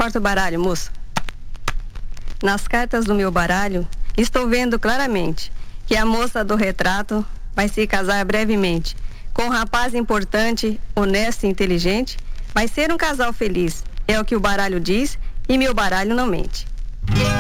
Corta o baralho, moço. Nas cartas do meu baralho, estou vendo claramente que a moça do retrato vai se casar brevemente com um rapaz importante, honesto e inteligente. Vai ser um casal feliz, é o que o baralho diz e meu baralho não mente.